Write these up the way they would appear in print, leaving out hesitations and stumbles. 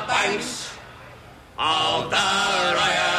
banks of the Royal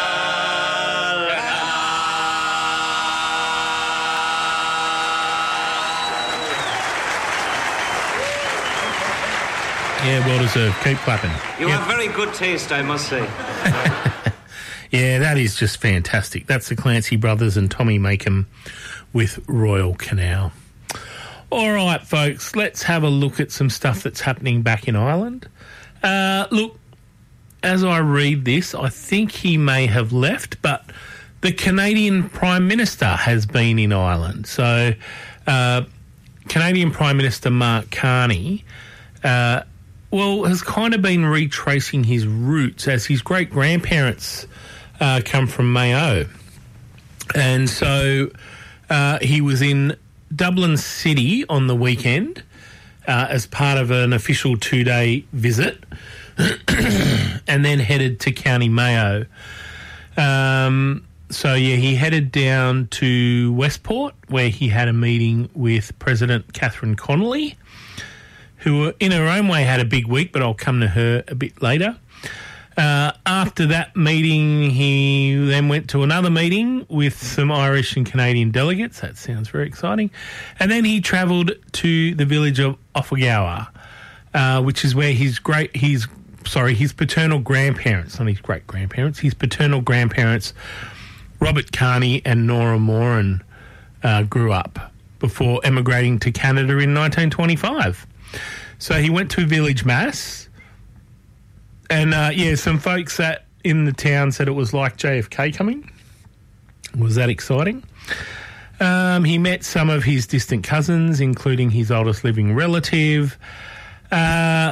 Yeah, well deserved. Keep clapping. You have very good taste, I must say. Yeah, that is just fantastic. That's the Clancy Brothers and Tommy Makem with Royal Canal. All right, folks, let's have a look at some stuff that's happening back in Ireland. Look, as I read this, I think he may have left, but the Canadian Prime Minister has been in Ireland. So, Canadian Prime Minister Mark Carney, has kind of been retracing his roots as his great-grandparents come from Mayo. And so he was in Dublin City on the weekend as part of an official 2-day visit and then headed to County Mayo. He headed down to Westport where he had a meeting with President Catherine Connolly, who in her own way had a big week, but I'll come to her a bit later. After that meeting, he then went to another meeting with some Irish and Canadian delegates. That sounds very exciting. And then he travelled to the village of Offagower, which is where his paternal grandparents, not his great-grandparents, his paternal grandparents, Robert Carney and Nora Moran, grew up before emigrating to Canada in 1925. So he went to Village Mass, and some folks that in the town said it was like JFK coming. Was that exciting? He met some of his distant cousins, including his oldest living relative. And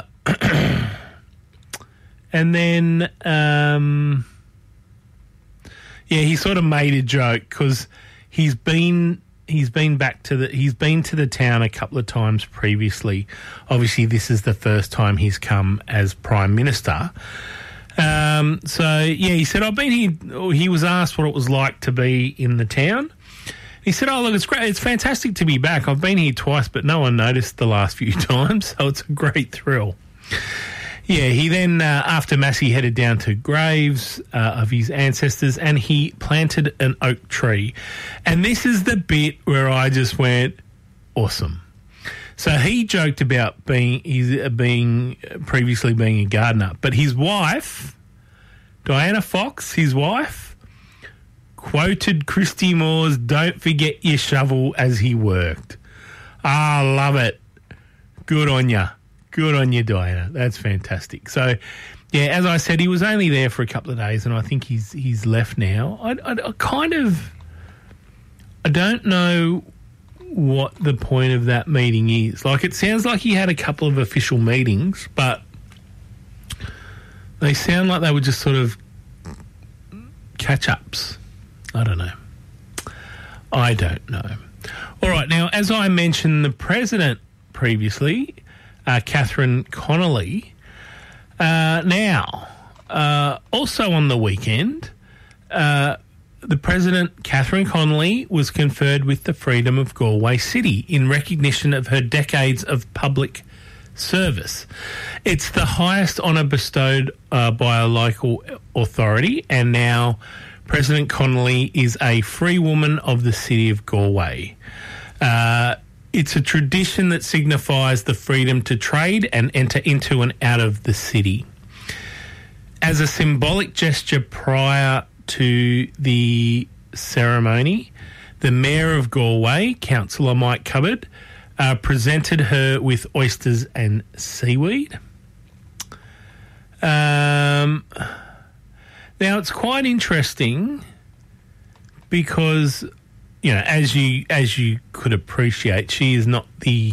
then, he sort of made a joke because he's been to the town a couple of times previously. Obviously, this is the first time he's come as Prime Minister. He said, I've been here. He was asked what it was like to be in the town. He said, oh, look, it's great. It's fantastic to be back. I've been here twice, but no one noticed the last few times, so it's a great thrill. Yeah, he then, after Mass, he headed down to graves of his ancestors and he planted an oak tree. And this is the bit where I just went, awesome. So he joked about previously being a gardener, but his wife, Diana Fox, his wife, quoted Christy Moore's "Don't forget your shovel" as he worked. I love it. Good on ya. Good on you, Diana. That's fantastic. So, yeah, as I said, he was only there for a couple of days, and I think he's left now. I don't know what the point of that meeting is. Like, it sounds like he had a couple of official meetings, but they sound like they were just sort of catch-ups. I don't know. All right, now, as I mentioned, the president previously, Catherine Connolly. Also on the weekend, the President, Catherine Connolly, was conferred with the Freedom of Galway City in recognition of her decades of public service. It's the highest honour bestowed by a local authority, and now President Connolly is a free woman of the city of Galway. It's a tradition that signifies the freedom to trade and enter into and out of the city. As a symbolic gesture prior to the ceremony, the Mayor of Galway, Councillor Mike Cupboard, presented her with oysters and seaweed. Now, it's quite interesting because, you know, as you could appreciate, she is not the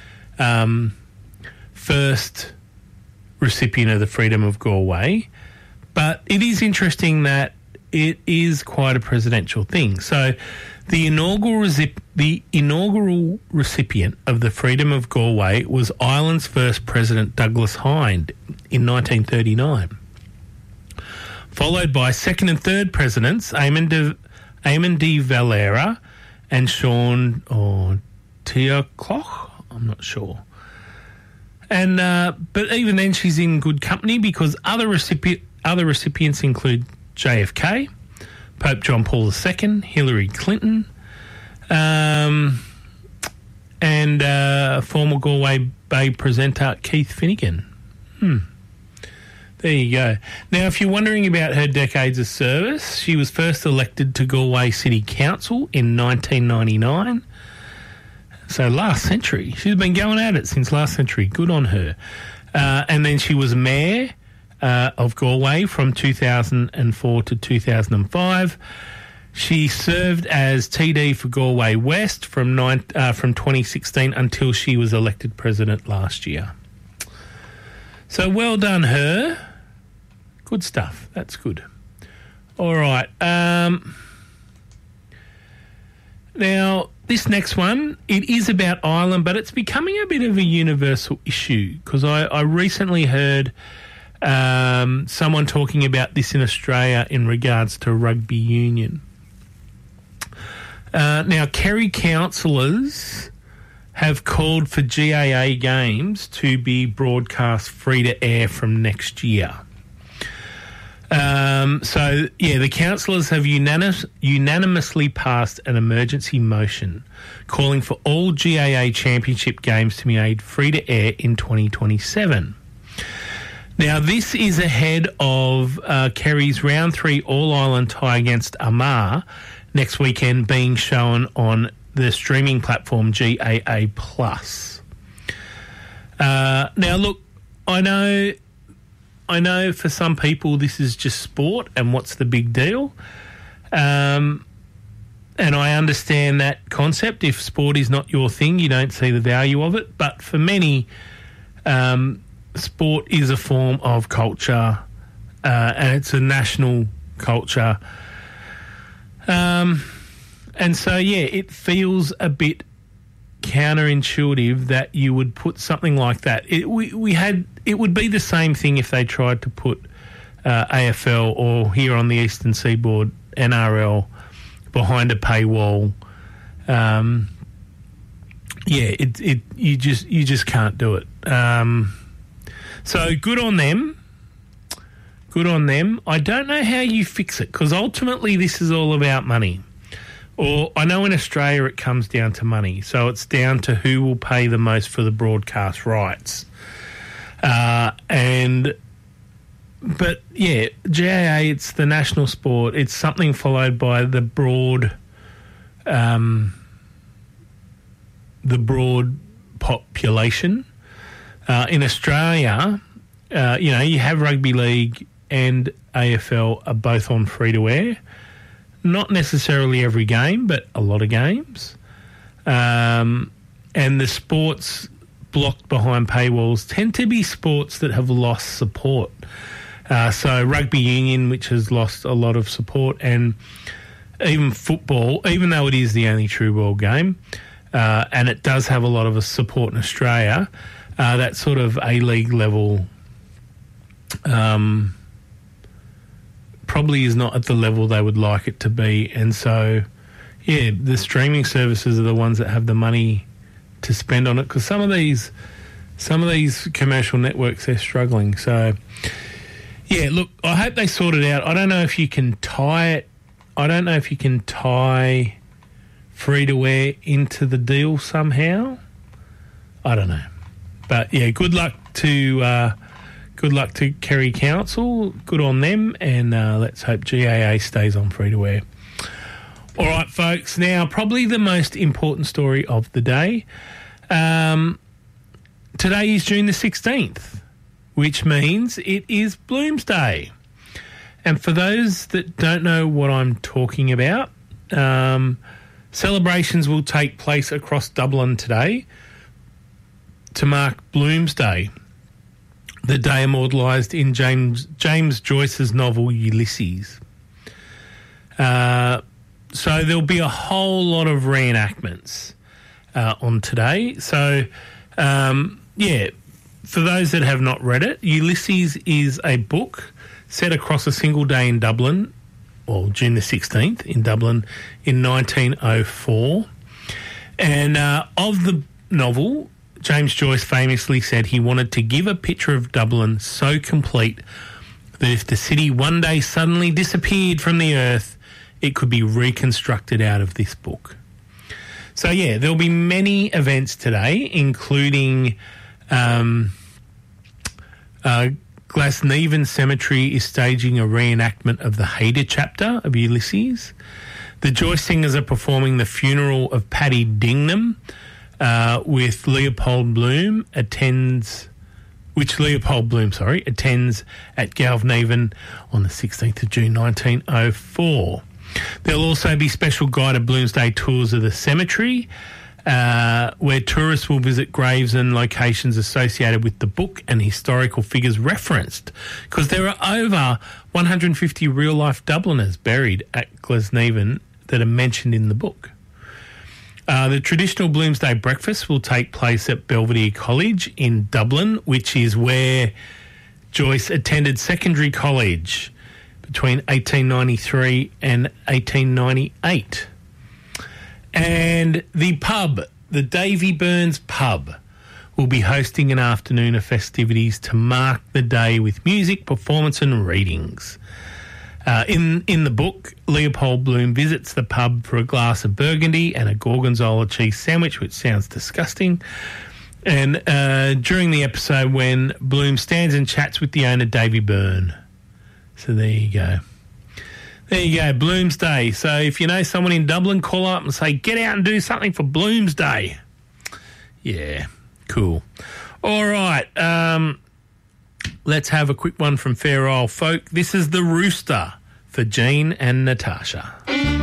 first recipient of the Freedom of Galway, but it is interesting that it is quite a presidential thing. So the inaugural recipient of the Freedom of Galway was Ireland's first President Douglas Hyde in 1939, followed by second and third presidents Eamon de Valera and Sean Tiacloch, I'm not sure. And but even then, she's in good company because other recipients include JFK, Pope John Paul II, Hillary Clinton, and former Galway Bay presenter Keith Finnegan. There you go. Now, if you're wondering about her decades of service, she was first elected to Galway City Council in 1999. So last century. She's been going at it since last century. Good on her. And then she was mayor of Galway from 2004 to 2005. She served as TD for Galway West from 2016 until she was elected president last year. So well done, her. Good stuff. That's good. All right. Now, this next one, it is about Ireland, but it's becoming a bit of a universal issue because I recently heard someone talking about this in Australia in regards to rugby union. Now, Kerry councillors have called for GAA games to be broadcast free to air from next year. The councillors have unanimously passed an emergency motion calling for all GAA championship games to be made free to air in 2027. Now, this is ahead of Kerry's round 3 All-Ireland tie against Armagh next weekend being shown on the streaming platform GAA+. Now, look, I know for some people this is just sport and what's the big deal? And I understand that concept. If sport is not your thing, you don't see the value of it. But for many, sport is a form of culture and it's a national culture. And so, it feels a bit counterintuitive that you would put something like that. It would be the same thing if they tried to put AFL or here on the Eastern Seaboard NRL behind a paywall. You just can't do it. So good on them. Good on them. I don't know how you fix it because ultimately this is all about money. Or I know in Australia it comes down to money. So it's down to who will pay the most for the broadcast rights. But GAA, it's the national sport. It's something followed by the broad population. In Australia, you have rugby league and AFL are both on free-to-air. Not necessarily every game, but a lot of games. And the sports blocked behind paywalls tend to be sports that have lost support. So rugby union, which has lost a lot of support, and even football, even though it is the only true world game, and it does have a lot of support in Australia, that sort of A-League level probably is not at the level they would like it to be. And so, the streaming services are the ones that have the money to spend on it because some of these commercial networks, they're struggling. So, look, I hope they sort it out. I don't know if you can tie it. I don't know if you can tie free-to-air into the deal somehow. I don't know. But, good luck to Kerry Council. Good on them. And let's hope GAA stays on free-to-air. All right, folks. Now, probably the most important story of the day. Today is June the 16th, which means it is Bloomsday. And for those that don't know what I'm talking about, celebrations will take place across Dublin today to mark Bloomsday, the day immortalised in James Joyce's novel Ulysses. So there'll be a whole lot of reenactments on today. So, for those that have not read it, Ulysses is a book set across a single day in Dublin, or June the 16th in Dublin in 1904. And of the novel, James Joyce famously said he wanted to give a picture of Dublin so complete that if the city one day suddenly disappeared from the earth, it could be reconstructed out of this book. So, yeah, there'll be many events today, including Glasnevin Cemetery is staging a reenactment of the Haida chapter of Ulysses. The Joyce Singers are performing the funeral of Paddy Dingnam, with Leopold Bloom attends at Galvnevin on the 16th of June 1904. There'll also be special guided Bloomsday tours of the cemetery, where tourists will visit graves and locations associated with the book and historical figures referenced, because there are over 150 real-life Dubliners buried at Glasnevin that are mentioned in the book. The traditional Bloomsday breakfast will take place at Belvedere College in Dublin, which is where Joyce attended secondary college between 1893 and 1898. And the pub, the Davy Burns Pub, will be hosting an afternoon of festivities to mark the day with music, performance and readings. In the book, Leopold Bloom visits the pub for a glass of Burgundy and a Gorgonzola cheese sandwich, which sounds disgusting. And during the episode when Bloom stands and chats with the owner, Davy Byrne. So there you go. There you go, Bloomsday. So if you know someone in Dublin, call up and say, get out and do something for Bloomsday. Yeah, cool. All right, let's have a quick one from Fair Isle Folk. This is The Rooster for Jean and Natasha.